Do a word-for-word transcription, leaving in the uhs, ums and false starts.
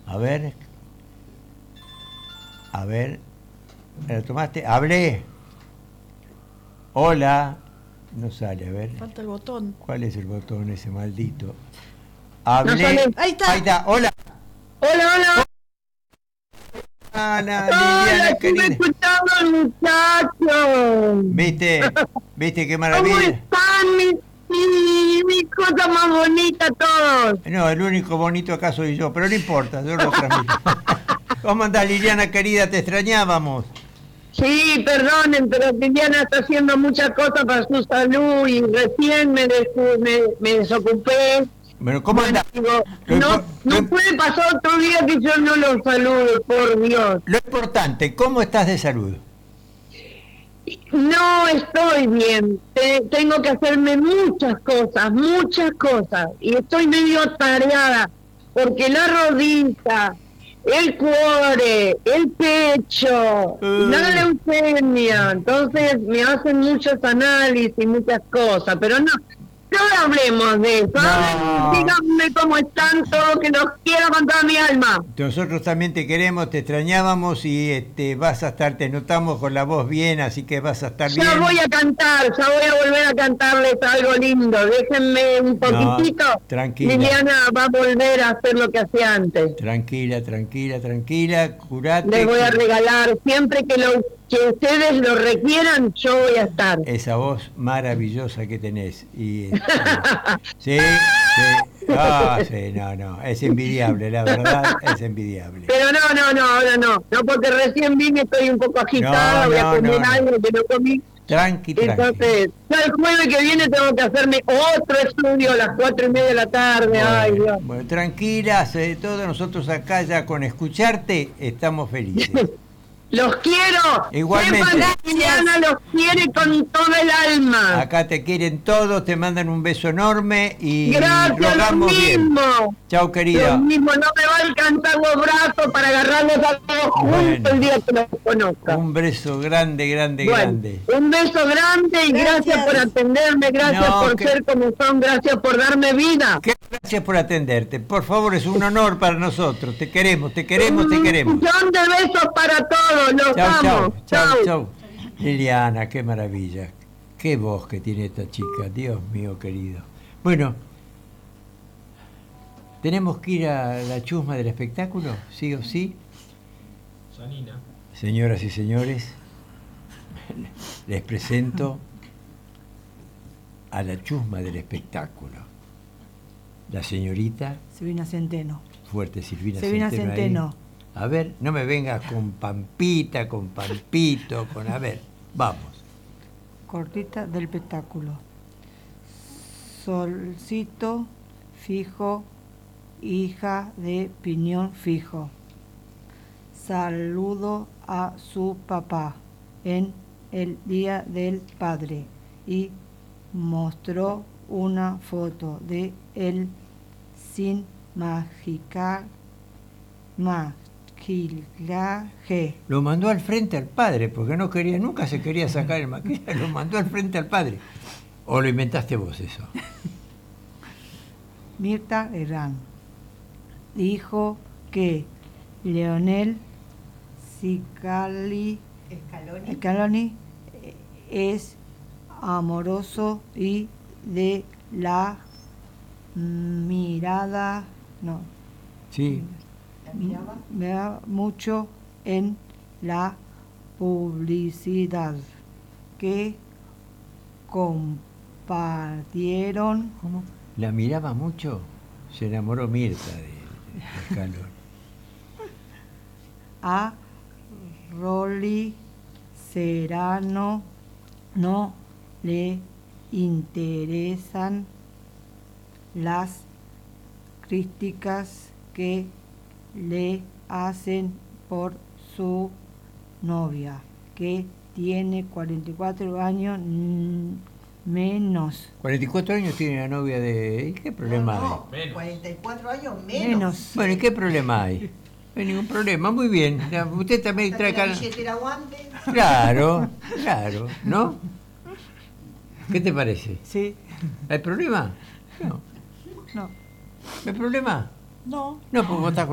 A ver. A ver. ¿Me lo tomaste? Hablé. Hola. No sale, a ver. Falta el botón. ¿Cuál es el botón ese maldito? Hablé. No sale. Ahí está. Ahí está. Hola. Hola, hola. Ana, Liliana, Hola, querida. estuve escuchando, muchachos. ¿Viste? ¿Viste qué ¿Cómo maravilla? están mis, mis, mis cosas más bonitas todos? No, el único bonito acá soy yo, pero no importa, yo lo transmito. ¿Cómo andás, Liliana, querida? Te extrañábamos. Sí, perdonen, pero Liliana está haciendo muchas cosas para su salud y recién me, des, me, me desocupé. Bueno, ¿cómo Bueno, andás? digo, Lo no, impor- no lo- puede pasar otro día que yo no los salude, por Dios. Lo importante, ¿cómo estás de salud? No estoy bien, Te- tengo que hacerme muchas cosas, muchas cosas, y estoy medio tareada, porque la rodilla, el cuore, el pecho, Uh. la leucemia, entonces me hacen muchos análisis, muchas cosas, pero no, no hablemos de eso, No. hablen, díganme cómo están todos, que los quiero con toda mi alma. Nosotros también te queremos, te extrañábamos y este, vas a estar, te notamos con la voz bien, así que vas a estar Ya bien. voy a cantar, ya voy a volver a cantarles algo lindo. Déjenme un poquitito. No, tranquila. Liliana va a volver a hacer lo que hacía antes. Tranquila, tranquila, tranquila, curate. Les voy a que regalar, siempre que lo que ustedes lo requieran, yo voy a estar. Esa voz maravillosa que tenés. Y, este, sí, sí. Ah, sí, no, no, es envidiable, la verdad, es envidiable. Pero no, no, no, ahora no. No, porque recién vine, estoy un poco agitada, No, voy a no, comer no, no. algo que no comí. Tranqui, tranqui. Entonces, ya el jueves que viene tengo que hacerme otro estudio a las cuatro y media de la tarde. Ay, Bueno, Dios. bueno, tranquila, sobre todo nosotros acá ya con escucharte estamos felices. Los quiero. Igualmente. Sepan que Liliana los quiere con todo el alma. Acá te quieren todos, te mandan un beso enorme y Gracias, lo rogamos bien. mismo. Chao, querida. Lo mismo, no me va a alcanzar los brazos para agarrarlos a todos juntos Bueno. el día que los conozca. Un beso grande, grande, Bueno, grande. un beso grande y gracias, Gracias. por atenderme, gracias No, por que- ser como son, gracias por darme vida. Qué gracias por atenderte. Por favor, es un honor para nosotros. Te queremos, te queremos, te queremos. Un millón de besos para todos, los Chau, amo. chau, chau, chau. Liliana, qué maravilla. Qué voz que tiene esta chica. Dios mío, querido. Bueno, ¿tenemos que ir a la chusma del espectáculo? ¿Sí o sí? Janina. Señoras y señores, les presento a la chusma del espectáculo. La señorita, Silvina Centeno. fuerte Silvina, Silvina Centeno ahí. Centeno. A ver, no me vengas con Pampita, con Pampito, con... A ver, vamos. Cortita del espectáculo. Solcito fijo, hija de piñón fijo. Saludo a su papá en el Día del Padre y mostró una foto de él sin mágica maquillaje. Lo mandó al frente al padre, porque no quería, nunca se quería sacar el maquillaje, lo mandó al frente al padre. ¿O lo inventaste vos eso? Mirta Herrán dijo que Leonel Scaloni, Scaloni. Scaloni eh, es amoroso y de la mirada, no, Sí. ¿La miraba? me da mucho en la publicidad que compartieron. ¿Cómo? ¿La miraba mucho? Se enamoró Mirta de, de Scaloni. A Rolly Serrano no le interesan las críticas que le hacen por su novia, que tiene cuarenta y cuatro años mm, menos. cuarenta y cuatro años tiene la novia de... ¿Y qué problema No, hay? no, Menos. cuarenta y cuatro años menos. Menos. Bueno, ¿y qué problema hay? No hay ningún problema, muy bien. Ya, usted también Hasta que trae la cara... billetera aguante. Claro, claro, ¿no? ¿Qué te parece? Sí, ¿Hay problema? No. no. ¿Hay problema? No. No, porque vos estás con